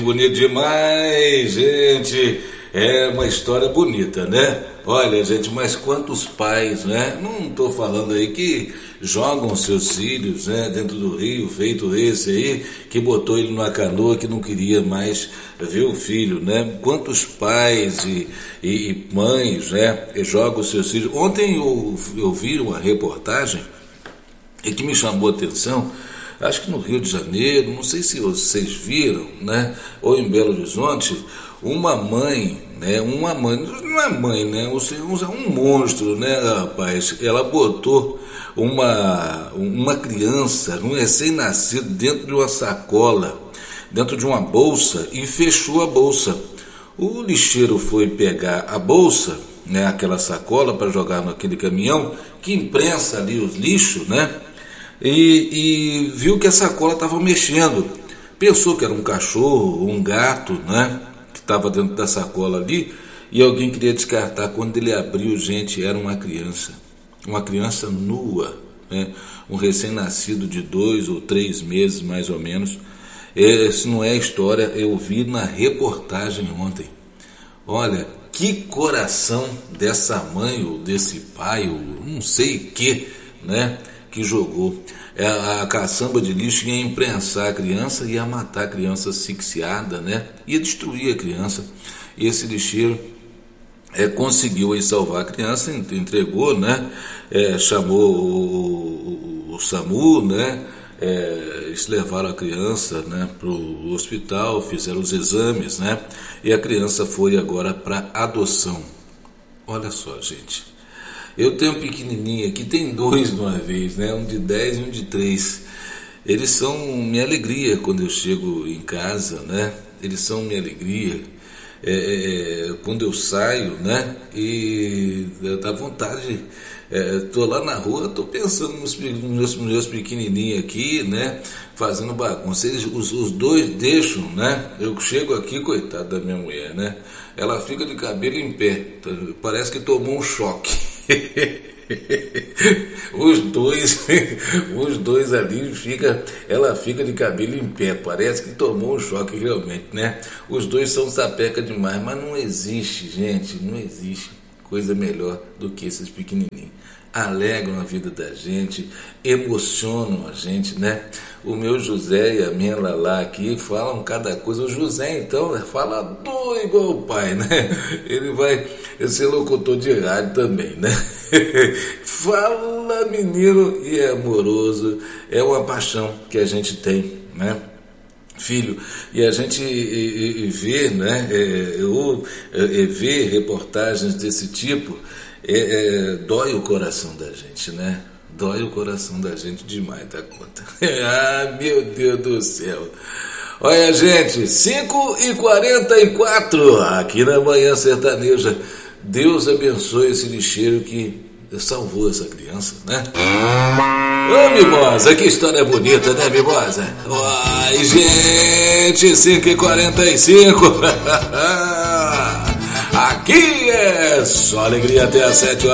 Bonito demais, gente. É uma história bonita, né? Olha, gente, mas quantos pais, né? Não estou falando aí que jogam seus filhos, né, dentro do rio, feito esse aí, que botou ele numa canoa que não queria mais ver o filho, né? Quantos pais e mães, né, jogam seus filhos. Ontem eu vi uma reportagem e que me chamou a atenção. Acho que no Rio de Janeiro, não sei se vocês viram, né? Ou em Belo Horizonte, uma mãe, né? Uma mãe, não é mãe, né? É um monstro, né, rapaz? Ela botou uma criança, um recém-nascido, dentro de uma sacola, dentro de uma bolsa e fechou a bolsa. O lixeiro foi pegar a bolsa, né? Aquela sacola para jogar naquele caminhão que imprensa ali os lixos, né? E viu que a sacola estava mexendo. Pensou que era um cachorro, um gato, né, que estava dentro da sacola ali, e alguém queria descartar. Quando ele abriu, gente, era uma criança nua, né, um recém-nascido de 2 ou 3 meses, mais ou menos. Isso não é história, eu vi na reportagem ontem. Olha, que coração dessa mãe ou desse pai, ou não sei o que, né, que jogou. A caçamba de lixo ia imprensar a criança, ia matar a criança asfixiada, né? Ia destruir a criança. E esse lixeiro conseguiu aí salvar a criança, entregou, né? Chamou o SAMU, né? Eles levaram a criança, né, para o hospital, fizeram os exames, né? E a criança foi agora para adoção. Olha só, gente. Eu tenho um pequenininho aqui, tem 2 de uma vez, né? Um de 10 e um de 3. Eles são minha alegria quando eu chego em casa, né? Eles são minha alegria quando eu saio, né? E dá vontade, tô lá na rua, tô pensando nos meus pequenininhos aqui, né? Fazendo bagunça. Os 2 deixam, né? Eu chego aqui, coitado da minha mulher, né? Ela fica de cabelo em pé, parece que tomou um choque. Os dois ali ela fica de cabelo em pé, parece que tomou um choque realmente, né? Os 2 são sapeca demais, mas não existe, gente, não existe coisa melhor do que esses pequenininhos. Alegram a vida da gente, emocionam a gente, né? O meu José e a minha Lala aqui falam cada coisa. O José, então, fala igual o pai, né? Ele vai ser locutor de rádio também, né? Fala, menino, e é amoroso. É uma paixão que a gente tem, né? Filho, e a gente vê, né? Ver reportagens desse tipo, dói o coração da gente, né? Dói o coração da gente demais da conta. Ah, meu Deus do céu. Olha, gente, 5h44 aqui na Manhã Sertaneja. Deus abençoe esse lixeiro que salvou essa criança, né? Ô, Mimosa, que história bonita, né, Mimosa? Ai, gente, 5h45. Aqui é só alegria até às 7h.